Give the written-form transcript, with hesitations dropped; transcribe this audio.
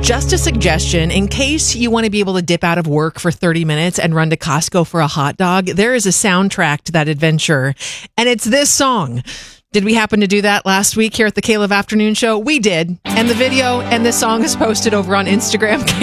Just a suggestion, in case you want to be able to dip out of work for 30 minutes and run to Costco for a hot dog, there is a soundtrack to that adventure, and it's this song. Did we happen to do that last week here at the Caleb Afternoon Show? We did. And the video and the song is posted over on Instagram,